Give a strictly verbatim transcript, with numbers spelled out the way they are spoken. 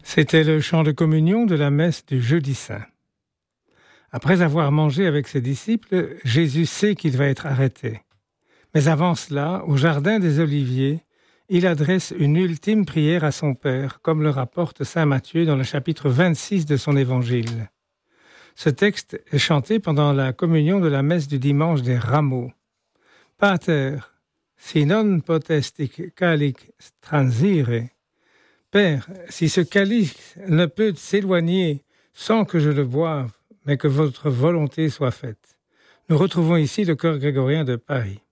C'était le chant de communion de la messe du jeudi saint. Après avoir mangé avec ses disciples, Jésus sait qu'il va être arrêté. Mais avant cela, au jardin des Oliviers, il adresse une ultime prière à son Père, comme le rapporte saint Matthieu dans le chapitre vingt-six de son évangile. Ce texte est chanté pendant la communion de la messe du dimanche des Rameaux. Pater, si non potestic calic transire. Père, si ce calice ne peut s'éloigner sans que je le boive, mais que votre volonté soit faite. Nous retrouvons ici le chœur grégorien de Paris.